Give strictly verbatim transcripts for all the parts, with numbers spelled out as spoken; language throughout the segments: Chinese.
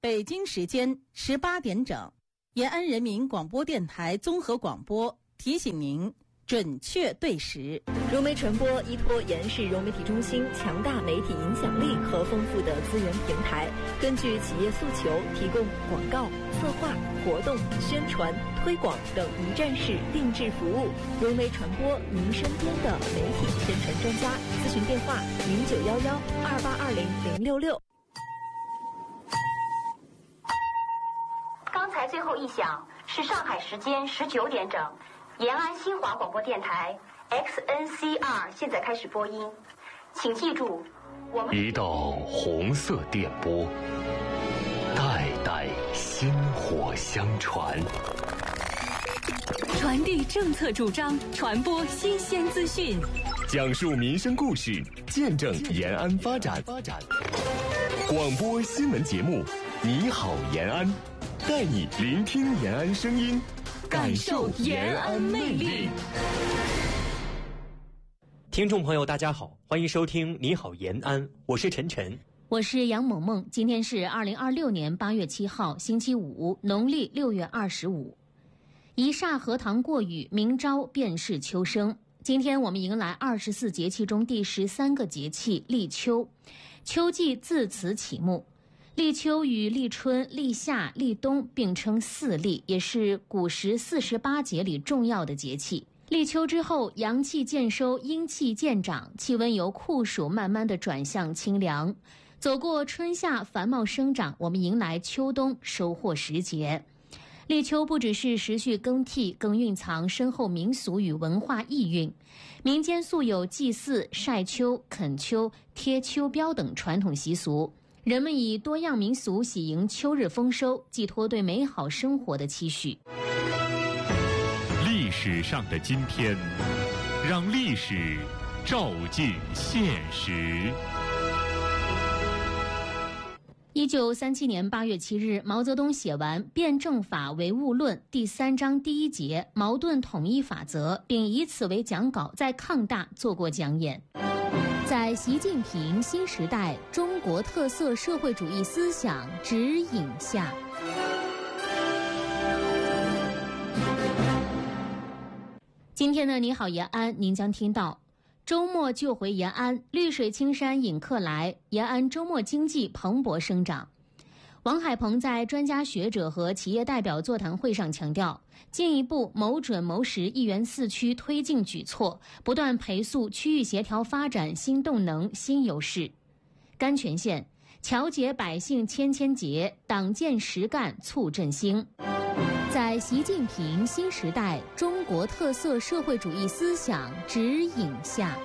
北京时间十八点整，延安人民广播电台综合广播提醒您准确对时。 融媒传播依托延安市融媒体中心强大媒体影响力和丰富的资源平台，根据企业诉求，提供广告、策划、活动、宣传、推广等一站式定制服务。融媒传播，您身边的媒体宣传专家。咨询电话：零九幺幺二八二零零六六。 刚才最后一响是上海时间十九点整，延安新华广播电台 X N C R 现在开始播音，请记住，我们一道红色电波，代代薪火相传， 传递政策主张，传播新鲜资讯， 讲述民生故事，见证延安发展。广播新闻节目，你好延安，带你聆听延安声音，感受延安魅力。 听众朋友大家好，欢迎收听你好延安，我是陈晨， 我是杨萌萌。今天是二零二六年八月七号星期五，农历六月二十五。一霎荷塘过雨，明朝便是秋声。今天我们迎来二十四节气中第十三个节气立秋，秋季自此启幕。立秋与立春、立夏、立冬并称四立，也是古时四十八节里重要的节气。立秋之后，阳气渐收，阴气渐长，气温由酷暑慢慢的转向清凉。走过春夏繁茂生长，我们迎来秋冬收获时节。立秋不只是时序更替，更蕴藏深厚民俗与文化意蕴。民间素有祭祀、晒秋、恳秋、贴秋膘等传统习俗，人们以多样民俗喜迎秋日丰收，寄托对美好生活的期许。 历史上的今天，让历史照进现实。 一九三七年八月七日，毛泽东写完《辩证法唯物论》第三章第一节矛盾统一法则，并以此为讲稿，在抗大做过讲演。在习近平新时代中国特色社会主义思想指引下，今天呢，你好延安，您将听到周末就回延安，绿水青山引客来，延安周末经济蓬勃生长。王海鹏在专家学者和企业代表座谈会上强调，进一步谋准谋实一园四区推进举措，不断培塑区域协调发展新动能、新优势。甘泉县侨结百姓千千结，党建实干促振兴。在习近平新时代中国特色社会主义思想指引下，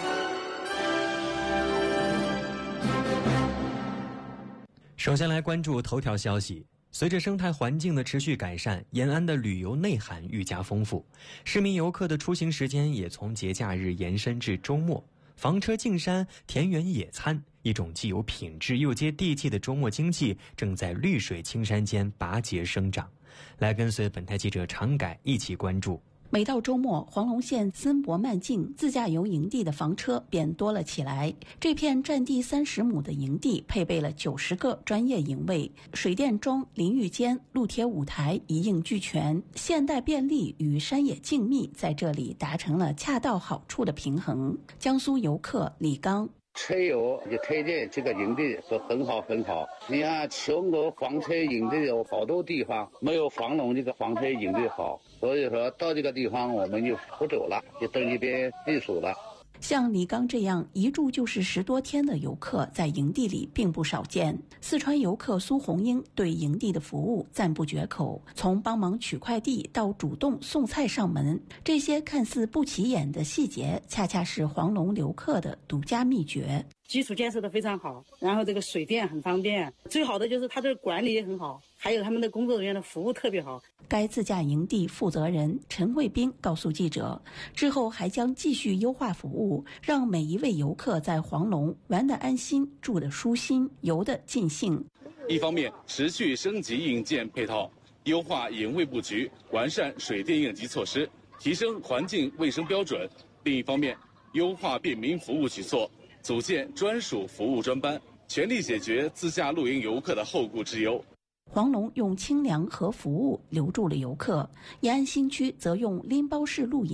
首先来关注头条消息。随着生态环境的持续改善，延安的旅游内涵愈加丰富，市民游客的出行时间也从节假日延伸至周末。房车进山，田园野餐，一种既有品质又接地气的周末经济正在绿水青山间拔节生长。来跟随本台记者常改一起关注。 每到周末，黄龙县森博漫径自驾游营地的房车便多了起来。这片占地三十亩的营地配备了九十个专业营位，水电桩、淋浴间、露天舞台一应俱全，现代便利与山野静谧在这里达成了恰到好处的平衡。江苏游客李刚。 车友就推荐这个营地说很好很好，你看全国房车营地有好多地方没有黄龙这个房车营地好，所以说到这个地方我们就不走了，就到这边避暑了。 像李刚这样一住就是十多天的游客在营地里并不少见。四川游客苏红英对营地的服务赞不绝口，从帮忙取快递到主动送菜上门，这些看似不起眼的细节恰恰是黄龙游客的独家秘诀。 基础建设的非常好，然后这个水电很方便，最好的就是它的管理也很好，还有他们的工作人员的服务特别好。 该自驾营地负责人陈卫兵告诉记者，之后还将继续优化服务，让每一位游客在黄龙玩得安心，住得舒心，游得尽兴。 一方面持续升级硬件配套，优化营位布局，完善水电应急措施，提升环境卫生标准；另一方面优化便民服务举措，组建专属服务专班，全力解决自驾露营游客的后顾之忧。 黄龙用清凉和服务留住了游客，延安新区则用拎包式露营